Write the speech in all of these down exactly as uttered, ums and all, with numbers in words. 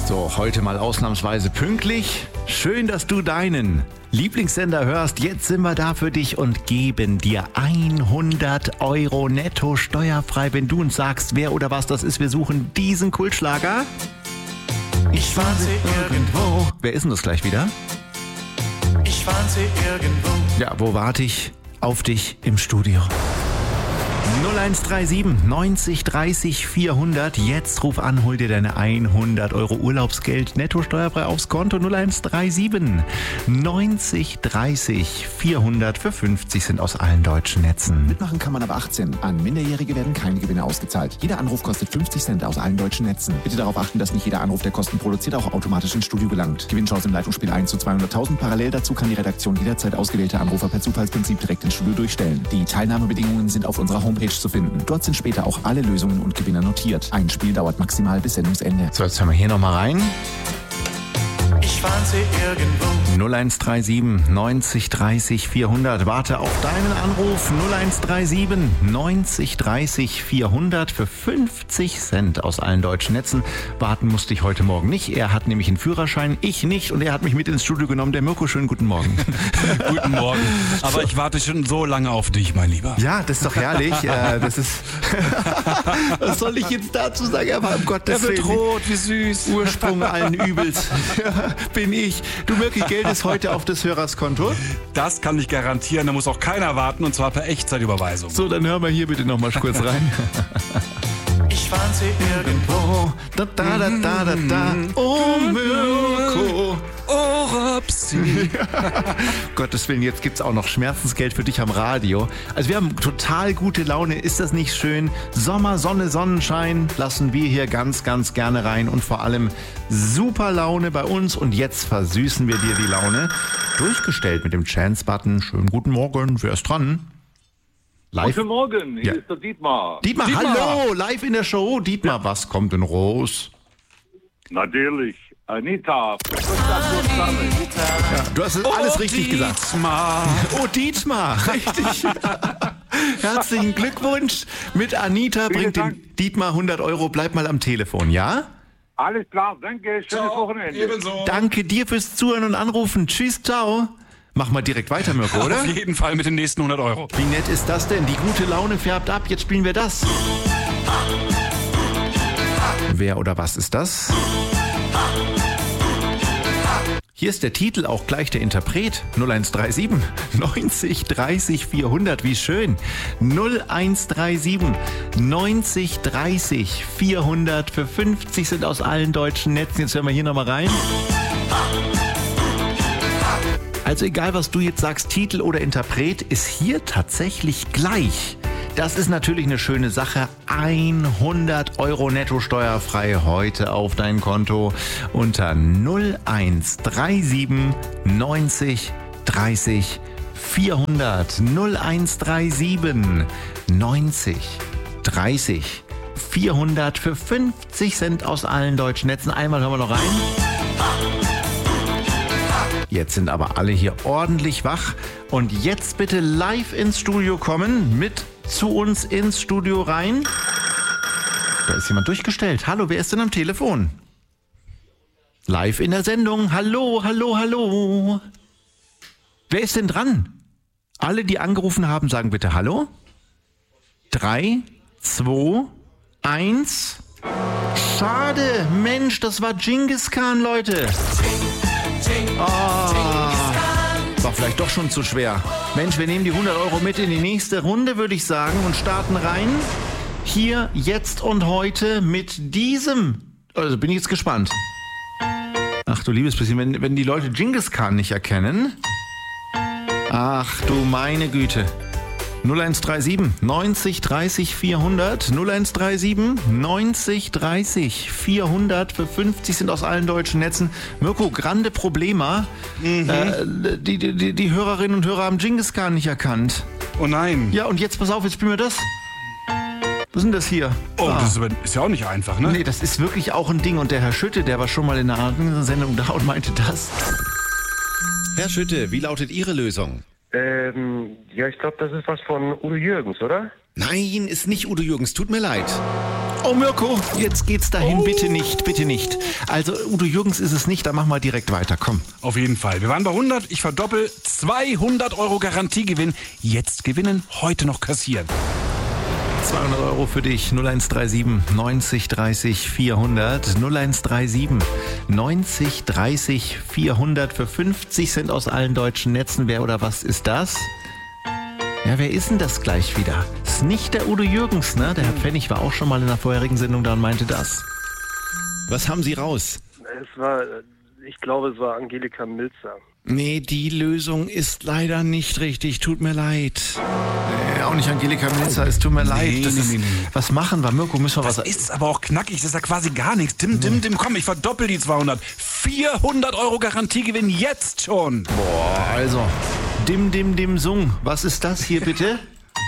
So, heute mal ausnahmsweise pünktlich. Schön, dass du deinen Lieblingssender hörst. Jetzt sind wir da für dich und geben dir hundert Euro netto steuerfrei, wenn du uns sagst, wer oder was das ist. Wir suchen diesen Kultschlager. Ich fand sie irgendwo. Wer ist denn das gleich wieder? Ich fand sie irgendwo. Ja, wo warte ich auf dich im Studio? null eins drei sieben neunzig dreißig vierhundert. Jetzt ruf an, hol dir deine hundert Euro Urlaubsgeld netto steuerfrei aufs Konto. null eins drei sieben neunzig dreißig vierhundert. Für fünfzig sind aus allen deutschen Netzen. Mitmachen kann man ab achtzehn. An Minderjährige werden keine Gewinne ausgezahlt. Jeder Anruf kostet fünfzig Cent aus allen deutschen Netzen. Bitte darauf achten, dass nicht jeder Anruf, der Kosten produziert, auch automatisch ins Studio gelangt. Gewinnchance im Leitungsspiel eins zu zweihunderttausend. Parallel dazu kann die Redaktion jederzeit ausgewählte Anrufer per Zufallsprinzip direkt ins Studio durchstellen. Die Teilnahmebedingungen sind auf unserer Homepage zu finden. Dort sind später auch alle Lösungen und Gewinner notiert. Ein Spiel dauert maximal bis Sendungsende. So, jetzt hören wir hier nochmal rein. Ich fand sie irgendwo. null eins drei sieben neunzig dreißig vierhundert. Warte auf deinen Anruf. null eins drei sieben neunzig dreißig vierhundert für fünfzig Cent aus allen deutschen Netzen. Warten musste ich heute Morgen nicht. Er hat nämlich einen Führerschein, ich nicht. Und er hat mich mit ins Studio genommen. Der Mirko, schönen guten Morgen. Guten Morgen. Aber ich warte schon so lange auf dich, mein Lieber. Ja, das ist doch herrlich. äh, das ist. Was soll ich jetzt dazu sagen? Aber um Gottes Der wird Willen. rot, wie süß. Ursprung allen Übels. Ja, bin ich. Du, Mirko, Geld ist heute auf des Hörers Konto. Das kann ich garantieren. Da muss auch keiner warten, und zwar per Echtzeitüberweisung. So, dann hören wir hier bitte noch mal kurz rein. Ich fand sie irgendwo. Oh, da da da da da da. Oh, Mirko. Oh, Rapsi. Gottes Willen, jetzt gibt's auch noch Schmerzensgeld für dich am Radio. Also wir haben total gute Laune. Ist das nicht schön? Sommer, Sonne, Sonnenschein lassen wir hier ganz, ganz gerne rein. Und vor allem super Laune bei uns. Und jetzt versüßen wir dir die Laune. Durchgestellt mit dem Chance-Button. Schönen guten Morgen. Wer ist dran? Live. Guten Morgen, hier Ja. ist der Dietmar. Dietmar, Dietmar. hallo, live in der Show. Dietmar, was kommt denn raus? Natürlich, Anita. Ja, du hast alles Oh, richtig gesagt. Dietmar. Oh, Dietmar, richtig. Herzlichen Glückwunsch. Mit Anita Vielen bringt Dank. den Dietmar hundert Euro. Bleib mal am Telefon, ja? Alles klar, danke, schönes Wochenende. Ebenso. Danke dir fürs Zuhören und Anrufen. Tschüss, ciao. Mach mal direkt weiter, Mirko, oder? Auf jeden Fall mit den nächsten hundert Euro. Wie nett ist das denn? Die gute Laune färbt ab. Jetzt spielen wir das. Wer oder was ist das? Hier ist der Titel, auch gleich der Interpret. null eins drei sieben neunzig dreißig vierhundert. Wie schön. null eins drei sieben neunzig dreißig vierhundert. Für fünfzig sind aus allen deutschen Netzen. Jetzt hören wir hier nochmal rein. Also egal, was du jetzt sagst, Titel oder Interpret, ist hier tatsächlich gleich. Das ist natürlich eine schöne Sache. hundert Euro netto steuerfrei heute auf dein Konto unter null eins drei sieben neunzig dreißig vierhundert. null eins drei sieben neunzig dreißig vierhundert für fünfzig Cent aus allen deutschen Netzen. Einmal hören wir noch rein. Jetzt sind aber alle hier ordentlich wach. Und jetzt bitte live ins Studio kommen, mit zu uns ins Studio rein. Da ist jemand durchgestellt. Hallo, wer ist denn am Telefon? Live in der Sendung. Hallo, hallo, hallo. Wer ist denn dran? Alle, die angerufen haben, sagen bitte Hallo. Drei, zwei, eins. Schade, Mensch, das war Genghis Khan, Leute. Ah, war vielleicht doch schon zu schwer. Mensch, wir nehmen die hundert Euro mit in die nächste Runde, würde ich sagen, und starten rein. Hier, jetzt und heute mit diesem. Also bin ich jetzt gespannt. Ach du liebes bisschen, wenn, wenn die Leute Genghis Khan nicht erkennen. Ach du meine Güte. null eins drei sieben neunzig dreißig vierhundert. null eins drei sieben neunzig dreißig vierhundert für fünfzig sind aus allen deutschen Netzen. Mirko, grande Problema. Mhm. Äh, die, die, die Hörerinnen und Hörer haben Genghis Khan nicht erkannt. Oh nein. Ja, und jetzt pass auf, jetzt spielen wir das. Was ist denn das hier? Oh, Ah. das ist, aber, ist ja auch nicht einfach, ne? Nee, das ist wirklich auch ein Ding. Und der Herr Schütte, der war schon mal in einer anderen Sendung da und meinte das. Herr Schütte, wie lautet Ihre Lösung? Ähm, ja, ich glaube, das ist was von Udo Jürgens, oder? Nein, ist nicht Udo Jürgens, tut mir leid. Oh Mirko, jetzt geht's dahin. Oh. Bitte nicht, bitte nicht. Also Udo Jürgens ist es nicht, dann machen wir direkt weiter. Komm. Auf jeden Fall. Wir waren bei hundert, ich verdoppel. zweihundert Euro Garantiegewinn. Jetzt gewinnen, heute noch kassieren. zweihundert Euro für dich. null eins drei sieben neunzig dreißig vierhundert. null eins drei sieben neunzig dreißig vierhundert für fünfzig Cent aus allen deutschen Netzen. Wer oder was ist das? Ja, wer ist denn das gleich wieder? Ist nicht der Udo Jürgens, ne? Der Herr Pfennig war auch schon mal in der vorherigen Sendung da und meinte das. Was haben Sie raus? Es war, ich glaube, es war Angelika Milzer. Nee, die Lösung ist leider nicht richtig. Tut mir leid. Nee, auch nicht Angelika Milzer, es tut mir nee, leid. Das nee, ist, nee, nee. Was machen wir? Mirko, müssen wir das was... Das ist aber auch knackig, das ist ja quasi gar nichts. Dim, dim, dim, komm, ich verdoppel die zweihundert. vierhundert Euro Garantiegewinn jetzt schon. Boah, also... Dim, dim, dim, sung. Was ist das hier bitte?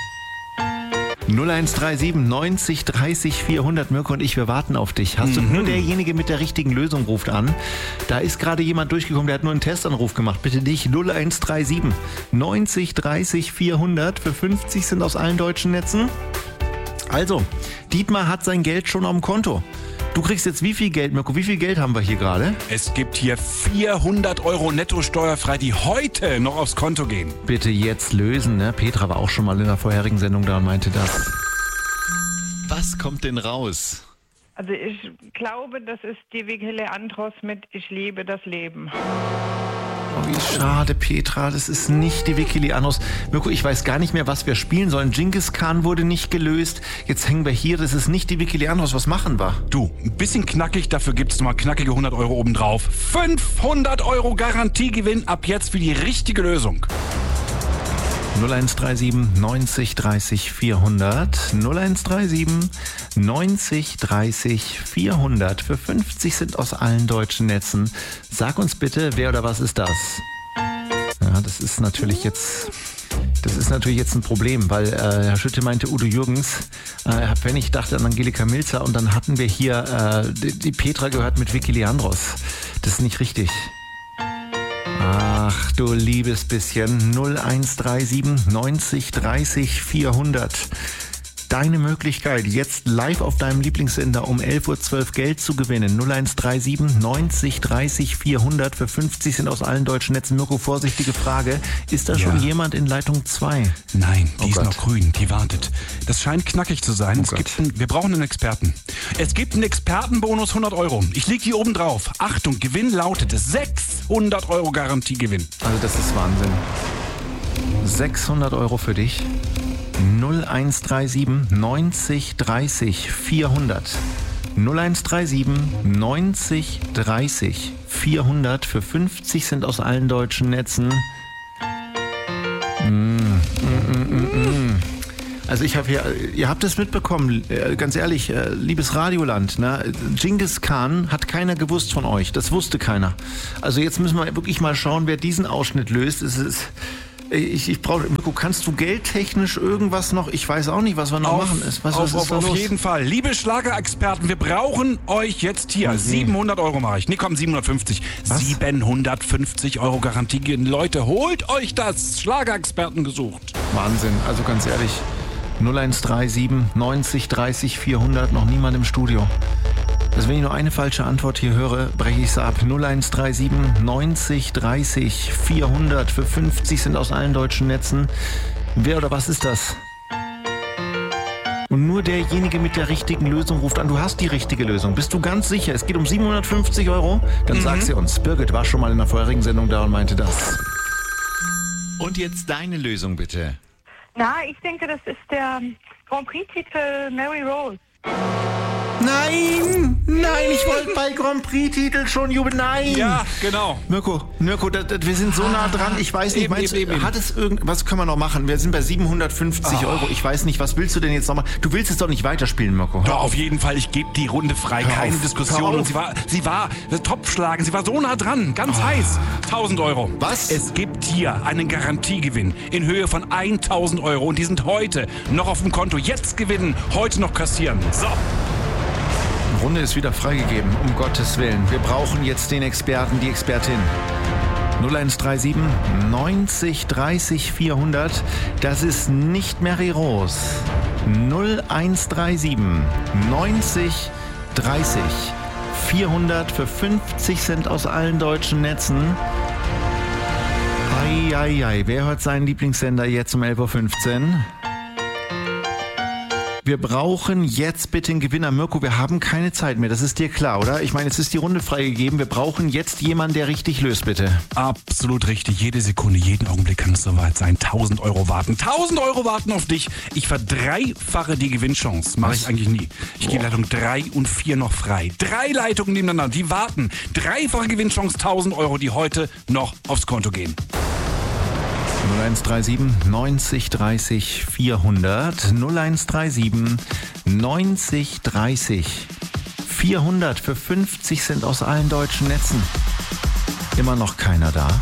null eins drei sieben neunzig dreißig vierhundert. Mirko und ich, wir warten auf dich. Hast du, mhm. nur derjenige mit der richtigen Lösung ruft an. Da ist gerade jemand durchgekommen, der hat nur einen Testanruf gemacht. Bitte dich, null eins drei sieben neunzig dreißig vierhundert für fünfzig Cent aus allen deutschen Netzen. Also, Dietmar hat sein Geld schon auf dem Konto. Du kriegst jetzt wie viel Geld, Mirko? Wie viel Geld haben wir hier gerade? Es gibt hier vierhundert Euro netto steuerfrei, die heute noch aufs Konto gehen. Bitte jetzt lösen, ne? Petra war auch schon mal in der vorherigen Sendung da und meinte das. Was kommt denn raus? Also ich glaube, das ist die Vicky Leandros mit Ich liebe das Leben. Oh, wie schade, Petra, das ist nicht die Vicky Leandros. Mirko, ich weiß gar nicht mehr, was wir spielen sollen. Genghis Khan wurde nicht gelöst. Jetzt hängen wir hier, das ist nicht die Vicky Leandros. Was machen wir? Du, ein bisschen knackig, dafür gibt's nochmal knackige hundert Euro obendrauf. fünfhundert Euro Garantiegewinn ab jetzt für die richtige Lösung. null eins drei sieben neunzig dreißig vierhundert. null eins drei sieben neunzig dreißig vierhundert für fünfzig Cent aus allen deutschen Netzen. Sag uns bitte, wer oder was ist das? Ja, das ist natürlich jetzt... Das ist natürlich jetzt ein Problem, weil äh, Herr Schütte meinte Udo Jürgens, äh, Herr Pfennig dachte an Angelika Milzer und dann hatten wir hier äh, die, die Petra gehört mit Vicky Leandros. Das ist nicht richtig. Ach du liebes bisschen, null eins drei sieben neunzig dreißig vierhundert. Deine Möglichkeit, jetzt live auf deinem Lieblingssender um elf Uhr zwölf Geld zu gewinnen. null eins drei sieben neunzig dreißig vierhundert für fünfzig Cent aus allen deutschen Netzen. Mirko, vorsichtige Frage. Ist da ja. schon jemand in Leitung zwei? Nein, die oh ist Gott. noch grün, die wartet. Das scheint knackig zu sein. Oh es gibt einen, wir brauchen einen Experten. Es gibt einen Expertenbonus hundert Euro. Ich liege hier oben drauf. Achtung, Gewinn lautet sechshundert Euro Garantiegewinn. Also das ist Wahnsinn. sechshundert Euro für dich. null eins drei sieben neunzig dreißig vierhundert. null eins drei sieben neunzig dreißig vierhundert für fünfzig Cent aus allen deutschen Netzen. Mm, mm, mm, mm. Also ich habe hier, ihr habt es mitbekommen, ganz ehrlich, liebes Radioland, ne? Genghis Khan hat keiner gewusst von euch, das wusste keiner. Also jetzt müssen wir wirklich mal schauen, wer diesen Ausschnitt löst. Es ist... Ich, ich brauche, Mirko, kannst du geldtechnisch irgendwas noch? Ich weiß auch nicht, was wir noch auf, machen. Was, was auf ist auf, da auf los? jeden Fall. Liebe Schlagerexperten, wir brauchen euch jetzt hier. Okay. siebenhundert Euro mache ich. Nee, komm, siebenhundertfünfzig. Was? siebenhundertfünfzig Euro Garantie. Leute, holt euch das. Schlagerexperten gesucht. Wahnsinn. Also ganz ehrlich, null eins drei sieben neunzig dreißig vierhundert, noch niemand im Studio. Also wenn ich nur eine falsche Antwort hier höre, breche ich es ab. null eins drei sieben neunzig dreißig vierhundert für fünfzig Cent aus allen deutschen Netzen. Wer oder was ist das? Und nur derjenige mit der richtigen Lösung ruft an. Du hast die richtige Lösung. Bist du ganz sicher? Es geht um siebenhundertfünfzig Euro? Dann mhm. sag sie uns. Birgit war schon mal in der vorherigen Sendung da und meinte das. Und jetzt deine Lösung bitte. Na, ich denke, das ist der Grand Prix-Titel Mary Rose. Nein, nein, ich wollte bei Grand Prix-Titel schon jubeln. Nein. Ja, genau. Mirko, Mirko, das, das, wir sind so nah dran. Ich weiß nicht, eben, meinst eben, du, eben. hat es irgend, was können wir noch machen? Wir sind bei siebenhundertfünfzig oh. Euro. Ich weiß nicht, was willst du denn jetzt noch mal? Du willst es doch nicht weiterspielen, Mirko. Doch, auf jeden Fall. Ich gebe die Runde frei. Hör Keine auf. Diskussion. Und sie war, sie war Topfschlagen. Sie war so nah dran. Ganz oh. heiß. tausend Euro. Was? Es gibt hier einen Garantiegewinn in Höhe von tausend Euro. Und die sind heute noch auf dem Konto. Jetzt gewinnen, heute noch kassieren. So. Die Runde ist wieder freigegeben, um Gottes Willen. Wir brauchen jetzt den Experten, die Expertin. null eins drei sieben neunzig dreißig vierhundert. Das ist nicht Mary Rose. null eins drei sieben neunzig dreißig vierhundert für fünfzig Cent aus allen deutschen Netzen. Eieiei, wer hört seinen Lieblingssender jetzt um elf Uhr fünfzehn? Wir brauchen jetzt bitte einen Gewinner. Mirko, wir haben keine Zeit mehr, das ist dir klar, oder? Ich meine, jetzt ist die Runde freigegeben. Wir brauchen jetzt jemanden, der richtig löst, bitte. Absolut richtig. Jede Sekunde, jeden Augenblick kann es soweit sein. tausend Euro warten. tausend Euro warten auf dich. Ich verdreifache die Gewinnchance. Mache ich eigentlich nie. Ich gehe Leitung drei und vier noch frei. Drei Leitungen nebeneinander, die warten. Dreifache Gewinnchance, tausend Euro, die heute noch aufs Konto gehen. null eins drei sieben neunzig dreißig vierhundert null eins drei sieben neunzig dreißig vierhundert für fünfzig Cent aus allen deutschen Netzen. Immer noch keiner da.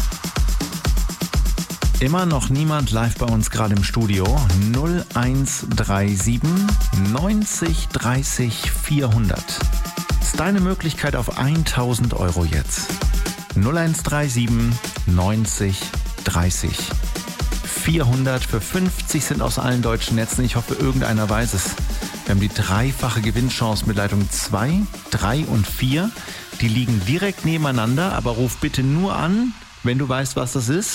Immer noch niemand live bei uns gerade im Studio. null eins drei sieben neunzig dreißig vierhundert. Das ist deine Möglichkeit auf tausend Euro jetzt. null eins drei sieben neunzig dreißig vierhundert für fünfzig Cent aus allen deutschen Netzen. Ich hoffe, irgendeiner weiß es. Wir haben die dreifache Gewinnchance mit Leitung zwei, drei und vier. Die liegen direkt nebeneinander, aber ruf bitte nur an, wenn du weißt, was das ist.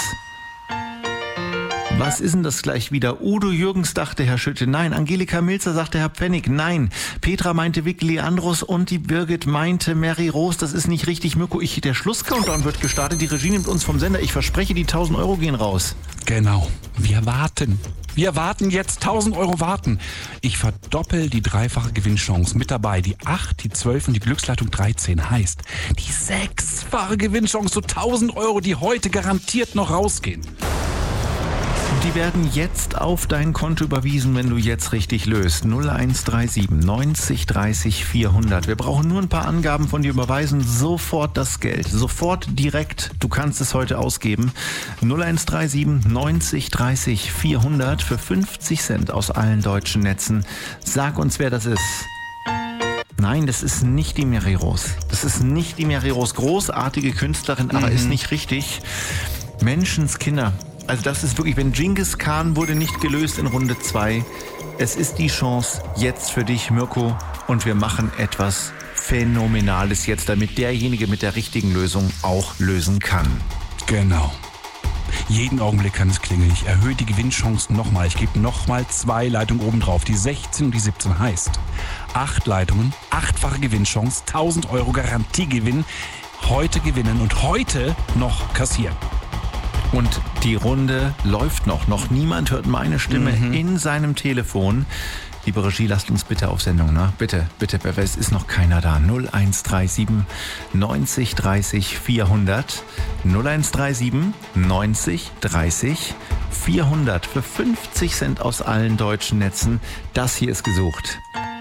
Was ist denn das gleich wieder? Udo Jürgens dachte Herr Schütte. Nein. Angelika Milzer sagte Herr Pfennig. Nein. Petra meinte Vicky Leandros und die Birgit meinte Mary Rose. Das ist nicht richtig. Mirko, ich, der Schlusscountdown wird gestartet. Die Regie nimmt uns vom Sender. Ich verspreche, die tausend Euro gehen raus. Genau. Wir warten. Wir warten jetzt. tausend Euro warten. Ich verdoppel die dreifache Gewinnchance. Mit dabei die acht, die zwölf und die Glücksleitung dreizehn. Heißt, die sechsfache Gewinnchance zu tausend Euro, die heute garantiert noch rausgehen. Die werden jetzt auf dein Konto überwiesen, wenn du jetzt richtig löst. null eins drei sieben neunzig dreißig vierhundert. Wir brauchen nur ein paar Angaben von dir, überweisen sofort das Geld. Sofort direkt. Du kannst es heute ausgeben. null eins drei sieben neunzig dreißig vierhundert für fünfzig Cent aus allen deutschen Netzen. Sag uns, wer das ist. Nein, das ist nicht die Mary Rose. Das ist nicht die Mary Rose. Großartige Künstlerin, aber mhm. ist nicht richtig. Menschenskinder. Also das ist wirklich, wenn Genghis Khan wurde nicht gelöst in Runde zwei. Es ist die Chance jetzt für dich, Mirko. Und wir machen etwas Phänomenales jetzt, damit derjenige mit der richtigen Lösung auch lösen kann. Genau. Jeden Augenblick kann es klingeln. Ich erhöhe die Gewinnchancen nochmal. Ich gebe nochmal zwei Leitungen oben drauf. Die sechzehn und die siebzehn heißt acht Leitungen, achtfache Gewinnchance, tausend Euro Garantiegewinn. Heute gewinnen und heute noch kassieren. Und die Runde läuft noch. Noch niemand hört meine Stimme mhm. in seinem Telefon. Liebe Regie, lasst uns bitte auf Sendung, ne? Bitte, bitte, es ist noch keiner da. null eins drei sieben neunzig dreißig vierhundert. null eins drei sieben neunzig dreißig vierhundert für fünfzig Cent aus allen deutschen Netzen. Das hier ist gesucht.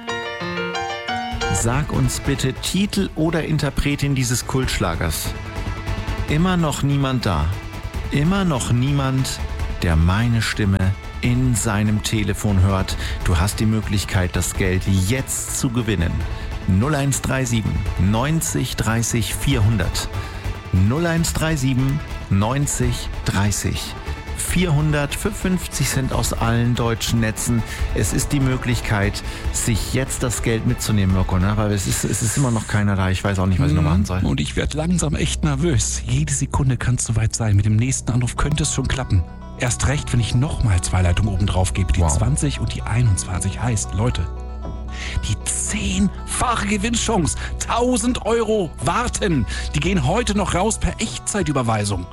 Sag uns bitte Titel oder Interpretin dieses Kultschlagers. Immer noch niemand da. Immer noch niemand, der meine Stimme in seinem Telefon hört. Du hast die Möglichkeit, das Geld jetzt zu gewinnen. null eins drei sieben neunzig dreißig vierhundert. null eins drei sieben neunzig dreißig vierhundert für fünfzig Cent aus allen deutschen Netzen. Es ist die Möglichkeit, sich jetzt das Geld mitzunehmen, Mirko, ne? Weil es ist, es ist immer noch keiner da. Ich weiß auch nicht, was ich noch machen soll. Und ich werde langsam echt nervös. Jede Sekunde kann es soweit sein. Mit dem nächsten Anruf könnte es schon klappen. Erst recht, wenn ich nochmal zwei Leitungen oben drauf gebe. Die wow. zwanzig und die einundzwanzig heißt, Leute, die zehnfache Gewinnchance. tausend Euro warten. Die gehen heute noch raus per Echtzeitüberweisung.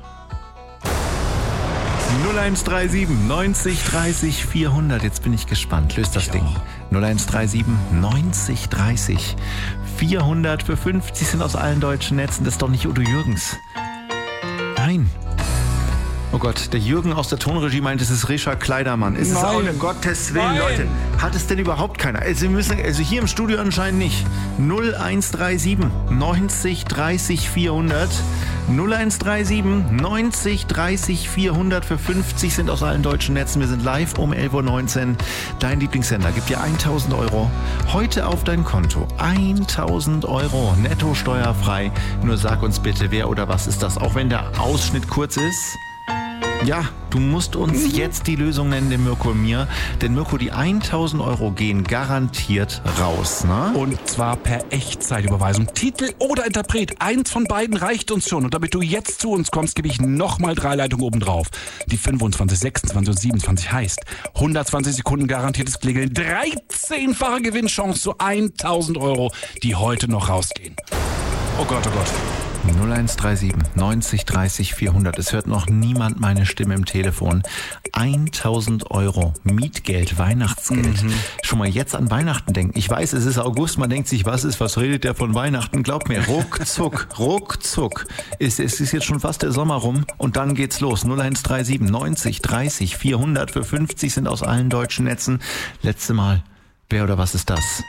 null eins drei sieben neunzig dreißig vierhundert. Jetzt bin ich gespannt. Löst das ich Ding. Auch. null eins drei sieben neunzig dreißig vierhundert für fünfzig Cent aus allen deutschen Netzen. Das ist doch nicht Udo Jürgens. Nein. Oh Gott, der Jürgen aus der Tonregie meint, es ist Richard Kleidermann. Es ist auch um Gottes Willen, Nein. Leute. Hat es denn überhaupt keiner? Also, wir müssen, also hier im Studio anscheinend nicht. null eins drei sieben neunzig dreißig vierhundert. null eins drei sieben neunzig dreißig vierhundert für fünfzig Cent aus allen deutschen Netzen. Wir sind live um elf Uhr neunzehn. Dein Lieblingssender gibt dir tausend Euro heute auf dein Konto. tausend Euro netto steuerfrei. Nur sag uns bitte, wer oder was ist das? Auch wenn der Ausschnitt kurz ist. Ja, du musst uns mhm. jetzt die Lösung nennen, dem Mirko und mir. Denn Mirko, die tausend Euro gehen garantiert raus, ne? Und zwar per Echtzeitüberweisung. Titel oder Interpret, eins von beiden reicht uns schon. Und damit du jetzt zu uns kommst, gebe ich nochmal drei Leitungen oben drauf. Die fünfundzwanzig, sechsundzwanzig und siebenundzwanzig heißt hundertzwanzig Sekunden garantiertes Klingeln, dreizehnfache Gewinnchance zu tausend Euro, die heute noch rausgehen. Oh Gott, oh Gott. null eins drei sieben neunzig dreißig vierhundert. Es hört noch niemand meine Stimme im Telefon. tausend Euro Mietgeld, Weihnachtsgeld. Mhm. Schon mal jetzt an Weihnachten denken. Ich weiß, es ist August, man denkt sich, was ist, was redet der von Weihnachten? Glaub mir, ruckzuck, ruckzuck. Es, es ist jetzt schon fast der Sommer rum und dann geht's los. null eins drei sieben neunzig dreißig vierhundert für fünfzig sind aus allen deutschen Netzen. Letzte Mal, wer oder was ist das?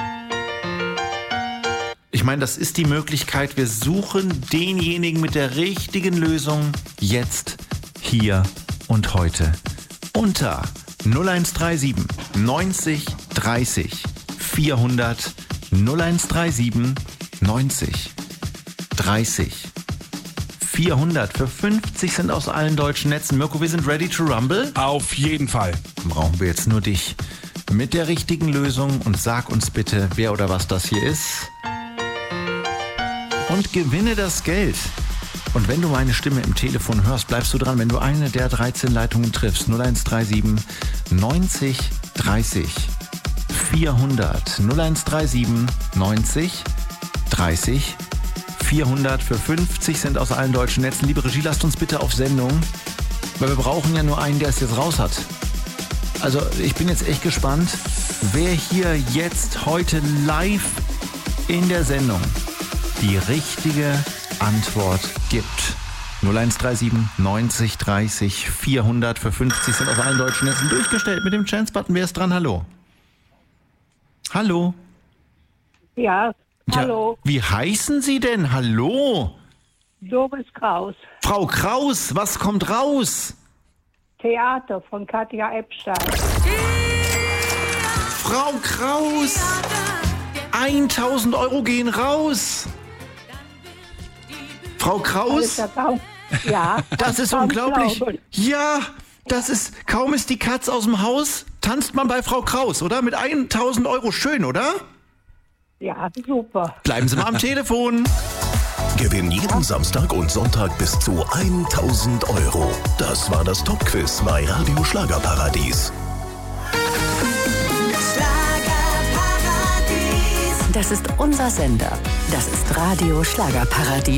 Ich meine, das ist die Möglichkeit, wir suchen denjenigen mit der richtigen Lösung jetzt, hier und heute. Unter null eins drei sieben neunzig dreißig vierhundert null eins drei sieben neunzig dreißig vierhundert für fünfzig sind aus allen deutschen Netzen. Mirko, wir sind ready to rumble? Auf jeden Fall. Dann brauchen wir jetzt nur dich mit der richtigen Lösung und sag uns bitte, wer oder was das hier ist. Und gewinne das Geld. Und wenn du meine Stimme im Telefon hörst, bleibst du dran, wenn du eine der dreizehn Leitungen triffst. null eins drei sieben neunzig dreißig vierhundert null eins drei sieben neunzig dreißig vierhundert für fünfzig sind aus allen deutschen Netzen. Liebe Regie, lasst uns bitte auf Sendung, weil wir brauchen ja nur einen, der es jetzt raus hat. Also ich bin jetzt echt gespannt, wer hier jetzt heute live in der Sendung die richtige Antwort gibt. null eins drei sieben neunzig dreißig vierhundert für fünfzig sind auf allen deutschen Netzen durchgestellt mit dem Chance-Button. Wer ist dran? Hallo? Hallo? Ja, ja, hallo. Wie heißen Sie denn? Hallo? Doris Kraus. Frau Kraus, was kommt raus? Theater von Katja Epstein. Frau Kraus, tausend Euro gehen raus. Frau Kraus? Ja. Das ist unglaublich. Ja, das ist, kaum ist die Katz aus dem Haus, tanzt man bei Frau Kraus, oder? Mit tausend Euro schön, oder? Ja, super. Bleiben Sie mal am Telefon. Gewinn jeden Samstag und Sonntag bis zu tausend Euro. Das war das Top-Quiz bei Radio Schlagerparadies. Das ist unser Sender. Das ist Radio Schlagerparadies.